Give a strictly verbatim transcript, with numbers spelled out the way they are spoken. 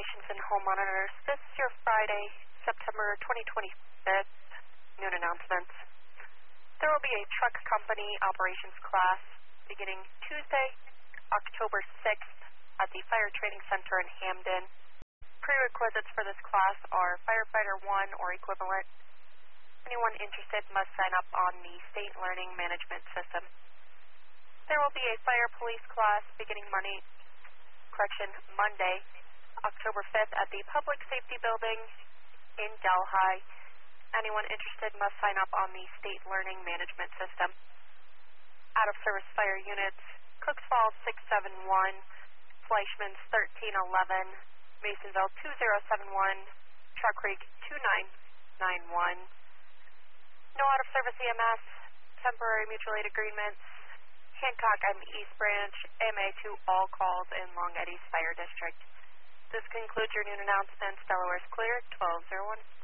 Operations and Home Monitors. This is your Friday, September twenty twenty-five noon announcements. There will be a truck company operations class beginning Tuesday, October sixth at the Fire Training Center in Hamden. Prerequisites for this class are Firefighter one or equivalent. Anyone interested must sign up on the State Learning Management System. There will be a Fire Police class beginning Monday, correction, Monday, October fifth at the Public Safety Building in Delhi. Anyone interested must sign up on the State Learning Management System. Out-of-service fire units, Cooks Falls six seven one, Fleischman's thirteen eleven, Masonville two zero seven one, Truck Creek two nine nine one. No out-of-service E M S, temporary mutual aid agreements, Hancock and East Branch, A M A to all calls in Long Eddy's Fire District. This concludes your noon announcements. Delaware's clear, twelve oh one.